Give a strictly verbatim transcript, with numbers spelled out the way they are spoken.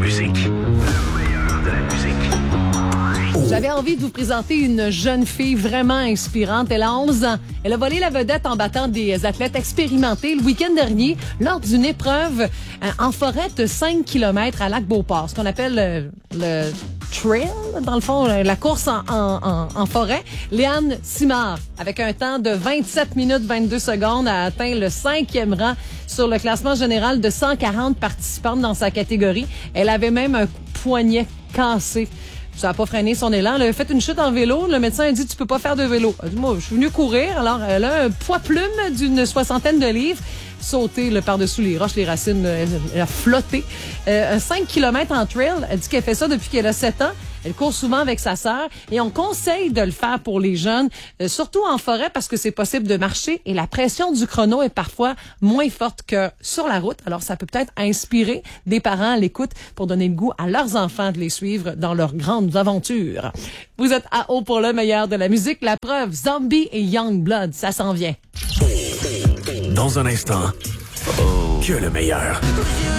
musique. Le meilleur de la musique. J'avais envie de vous présenter une jeune fille vraiment inspirante. Elle a onze ans. Elle a volé la vedette en battant des athlètes expérimentés le week-end dernier lors d'une épreuve euh, en forêt de cinq kilomètres à Lac-Beauport, ce qu'on appelle euh, le trail, dans le fond, la course en, en, en, en forêt. Léane Simard, avec un temps de vingt-sept minutes vingt-deux secondes, a atteint le cinquième rang sur le classement général de cent quarante participantes dans sa catégorie. Elle avait même un poignet cassé. Ça n'a pas freiné son élan. Elle a fait une chute en vélo. Le médecin a dit, tu peux pas faire de vélo. Elle a dit, moi, je suis venue courir. Alors, elle a un poids plume d'une soixantaine de livres. Sauté le par-dessous les roches, les racines, elle, elle a flotté. Euh, cinq kilomètres en trail. Elle dit qu'elle fait ça depuis qu'elle a sept ans. Elle court souvent avec sa sœur et on conseille de le faire pour les jeunes, euh, surtout en forêt parce que c'est possible de marcher et la pression du chrono est parfois moins forte que sur la route. Alors, ça peut peut-être inspirer des parents à l'écoute pour donner le goût à leurs enfants de les suivre dans leurs grandes aventures. Vous êtes à haut pour le meilleur de la musique. La preuve, Zombie et Youngblood, ça s'en vient. Dans un instant, que le meilleur.